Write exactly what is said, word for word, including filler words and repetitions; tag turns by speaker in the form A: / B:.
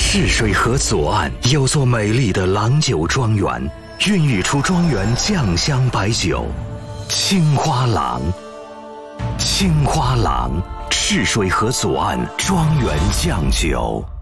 A: 赤水河左岸有座美丽的郎酒庄园，孕育出庄园酱香白酒青花郎。青花郎，赤水河左岸庄园酱酒。